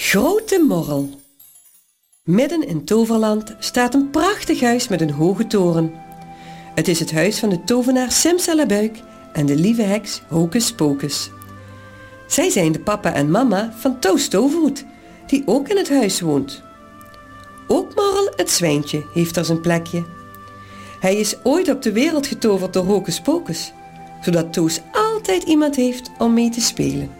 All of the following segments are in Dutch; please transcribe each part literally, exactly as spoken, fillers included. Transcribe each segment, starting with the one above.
Grote morrel. Midden in Toverland staat een prachtig huis met een hoge toren. Het is het huis van de tovenaar Simsalabuk en de lieve heks Hocus Pocus. Zij zijn de papa en mama van Toos Toverhoed, die ook in het huis woont. Ook Morrel het zwijntje heeft er zijn plekje. Hij is ooit op de wereld getoverd door Hocus Pocus, zodat Toos altijd iemand heeft om mee te spelen.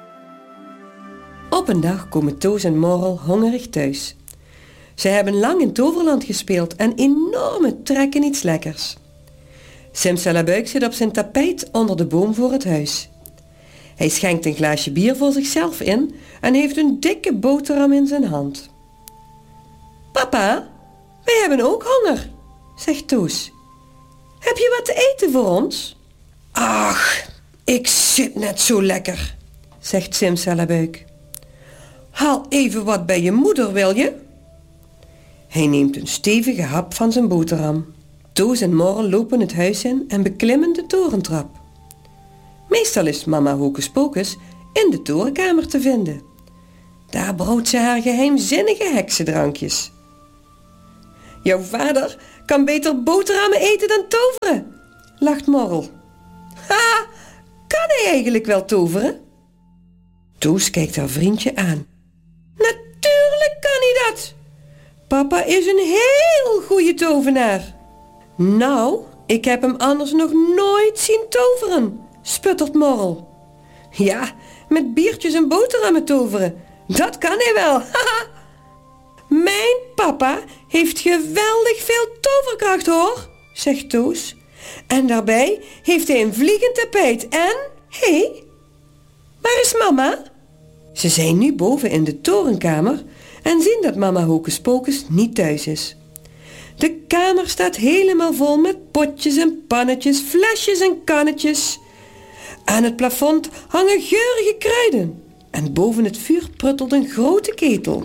Op een dag komen Toos en Morrel hongerig thuis. Ze hebben lang in Toverland gespeeld en enorme trek in iets lekkers. Simsalabuk zit op zijn tapijt onder de boom voor het huis. Hij schenkt een glaasje bier voor zichzelf in en heeft een dikke boterham in zijn hand. Papa, wij hebben ook honger, zegt Toos. Heb je wat te eten voor ons? Ach, ik zit net zo lekker, zegt Simsalabuk. Haal even wat bij je moeder, wil je? Hij neemt een stevige hap van zijn boterham. Toos en Morrel lopen het huis in en beklimmen de torentrap. Meestal is mama Hocus Pocus in de torenkamer te vinden. Daar brouwt ze haar geheimzinnige heksendrankjes. Jouw vader kan beter boterhammen eten dan toveren, lacht Morrel. Ha, kan hij eigenlijk wel toveren? Toos kijkt haar vriendje aan. Natuurlijk kan hij dat. Papa is een heel goede tovenaar. Nou, ik heb hem anders nog nooit zien toveren, sputtert Morrel. Ja, met biertjes en boterhammen toveren, dat kan hij wel. Mijn papa heeft geweldig veel toverkracht hoor, zegt Toos. En daarbij heeft hij een vliegend tapijt en... Hé, hey, waar is mama? Ze zijn nu boven in de torenkamer en zien dat mama Hocus Pocus niet thuis is. De kamer staat helemaal vol met potjes en pannetjes, flesjes en kannetjes. Aan het plafond hangen geurige kruiden en boven het vuur pruttelt een grote ketel.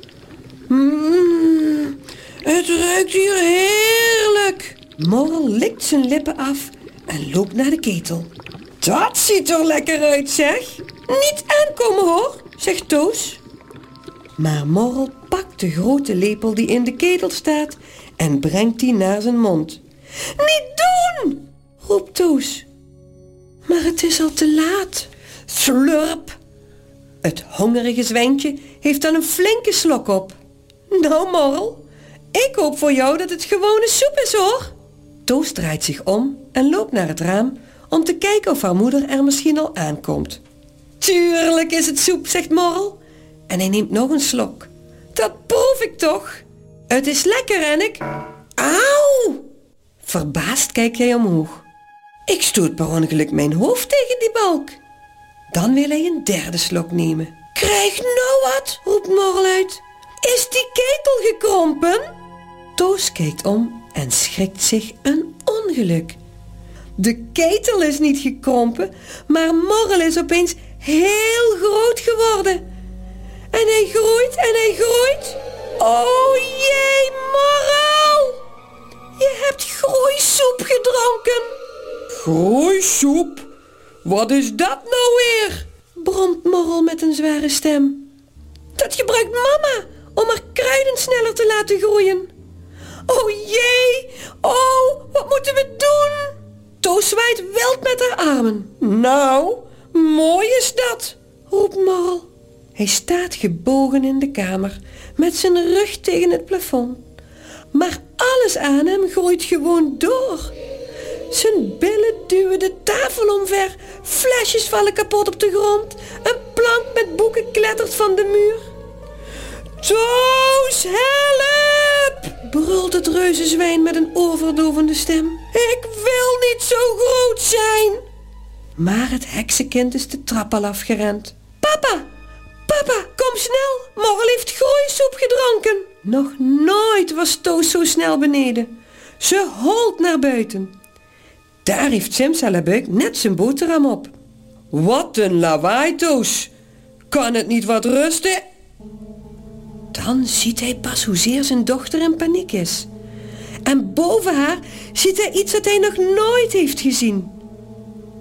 Mmm, het ruikt hier heerlijk. Morrel likt zijn lippen af en loopt naar de ketel. Dat ziet er lekker uit, zeg. Niet aankomen hoor, zegt Toos. Maar Morrel pakt de grote lepel die in de ketel staat en brengt die naar zijn mond. Niet doen, roept Toos. Maar het is al te laat. Slurp. Het hongerige zwijntje heeft dan een flinke slok op. Nou Morrel, ik hoop voor jou dat het gewone soep is hoor. Toos draait zich om en loopt naar het raam om te kijken of haar moeder er misschien al aankomt. Tuurlijk is het soep, zegt Morrel. En hij neemt nog een slok. Dat proef ik toch. Het is lekker en ik... Auw! Verbaasd kijkt hij omhoog. Ik stoot per ongeluk mijn hoofd tegen die balk. Dan wil hij een derde slok nemen. Krijg nou wat, roept Morrel uit. Is die ketel gekrompen? Toos kijkt om en schrikt zich een ongeluk. De ketel is niet gekrompen, maar Morrel is opeens heel groot geworden. En hij groeit en hij groeit. Oh jee, Morrel! Je hebt groeisoep gedronken. Groeisoep? Wat is dat nou weer? Bromt Morrel met een zware stem. Dat gebruikt mama om haar kruiden sneller te laten groeien. Oh jee, oh, wat moeten we doen? Toos zwaait wild met haar armen. Nou, mooi is dat, roept Morrel. Hij staat gebogen in de kamer, met zijn rug tegen het plafond. Maar alles aan hem groeit gewoon door. Zijn billen duwen de tafel omver, flesjes vallen kapot op de grond, een plank met boeken klettert van de muur. Toos, help! Brult het reuzenzwijn met een oorverdovende stem. Ik wil niet zo groot zijn. Maar het heksenkind is de trap al afgerend. Papa, papa, kom snel. Morrel heeft groeisoep gedronken. Nog nooit was Toos zo snel beneden. Ze holt naar buiten. Daar heeft Simsalabuk net zijn boterham op. Wat een lawaai, Toos. Kan het niet wat rusten? Dan ziet hij pas hoezeer zijn dochter in paniek is. En boven haar ziet hij iets dat hij nog nooit heeft gezien.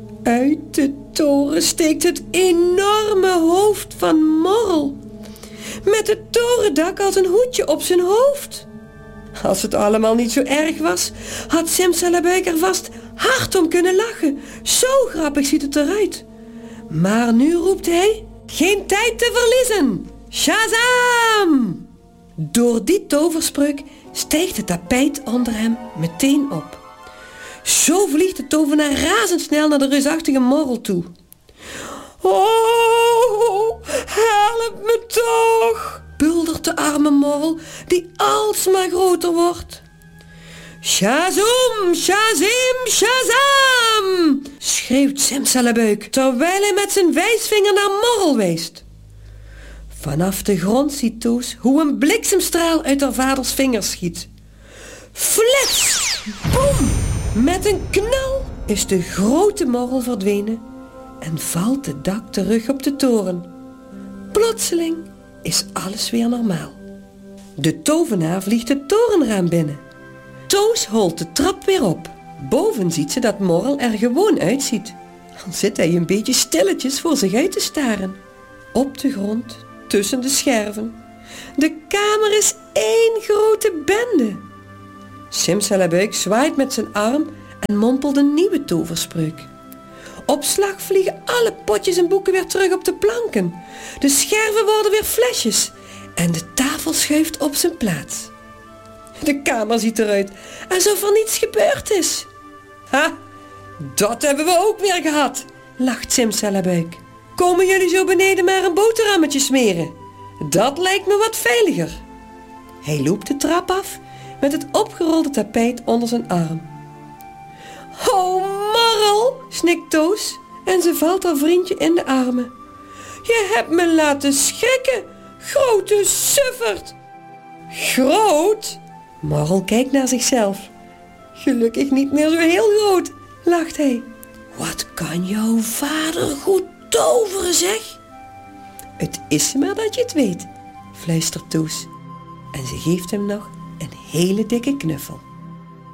Uit de toren steekt het enorme hoofd van Morrel. met het torendak als een hoedje op zijn hoofd. Als het allemaal niet zo erg was, had Simsalabik er vast hard om kunnen lachen. Zo grappig ziet het eruit. Maar nu roept hij, geen tijd te verliezen. Shazam! Door die toverspreuk stijgt het tapijt onder hem meteen op. Zo vliegt de tovenaar razendsnel naar de reusachtige morrel toe. Oh, help me toch, buldert de arme morrel, die alsmaar groter wordt. Shazam, shazim, shazam, schreeuwt Simsalabik, terwijl hij met zijn wijsvinger naar morrel wijst. Vanaf de grond ziet Toos hoe een bliksemstraal uit haar vaders vingers schiet. Flits! Boem! Met een knal is de grote morrel verdwenen en valt het dak terug op de toren. Plotseling is alles weer normaal. De tovenaar vliegt het torenraam binnen. Toos holt de trap weer op. Boven ziet ze dat Morrel er gewoon uitziet. Dan zit hij een beetje stilletjes voor zich uit te staren. Op de grond, tussen de scherven. De kamer is één grote bende. Simsalabik zwaait met zijn arm en mompelt een nieuwe toverspreuk. Op slag vliegen alle potjes en boeken weer terug op de planken. De scherven worden weer flesjes en de tafel schuift op zijn plaats. De kamer ziet eruit alsof er niets gebeurd is. Ha, dat hebben we ook weer gehad, lacht Simsalabik. Komen jullie zo beneden maar een boterhammetje smeren? Dat lijkt me wat veiliger. Hij loopt de trap af met het opgerolde tapijt onder zijn arm. Oh, Morrel, snikt Toos en ze valt haar vriendje in de armen. Je hebt me laten schrikken, grote sufferd. Groot? Morrel kijkt naar zichzelf. Gelukkig niet meer zo heel groot, lacht hij. Wat kan jouw vader goed toveren, zeg? Het is maar dat je het weet, fluistert Toos. En ze geeft hem nog een hele dikke knuffel.